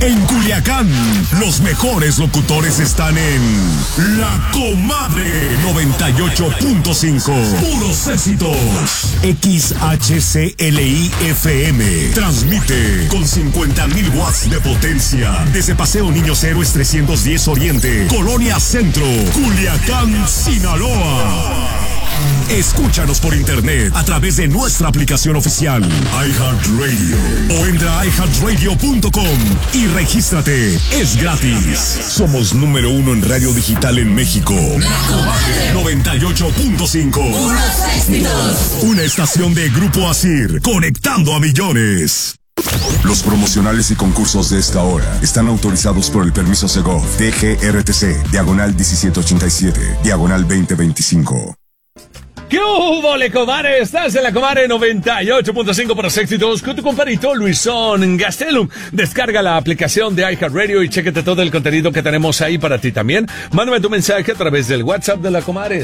En Culiacán, los mejores locutores están en La Comadre 98.5. Puros éxitos. XHCLI FM. Transmite con 50,000 watts de potencia. Desde Paseo Niños Héroes 310 Oriente, Colonia Centro, Culiacán, Sinaloa. Escúchanos por internet a través de nuestra aplicación oficial iHeartRadio o entra a iHeartRadio.com y regístrate. Es gratis. Somos número 1 en radio digital en México. La Comadre 98.5. Unos éxitos. Una estación de Grupo Asir, conectando a millones. Los promocionales y concursos de esta hora están autorizados por el permiso Segov DGRTC, diagonal 1787, diagonal 2025. ¿Qué hubo, comadre? Estás en la Comadre 98.5 para éxitos con tu compadrito Luisón Gastelum. Descarga la aplicación de iHeartRadio y chéquete todo el contenido que tenemos ahí para ti también. Mándame tu mensaje a través del WhatsApp de la Comadre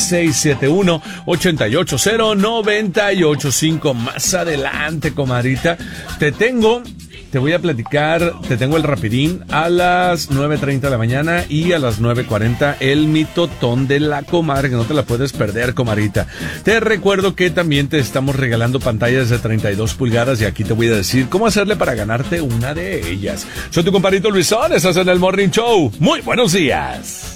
6671-880-985. Más adelante, comadrita, te voy a platicar, te tengo el rapidín a las 9:30 de la mañana y a las 9:40 el mitotón de la Comadre, que no te la puedes perder, comadrita. Te recuerdo que también te estamos regalando pantallas de 32 pulgadas y aquí te voy a decir cómo hacerle para ganarte una de ellas. Soy tu compadrito Luisón, estás en el Morning Show. Muy buenos días.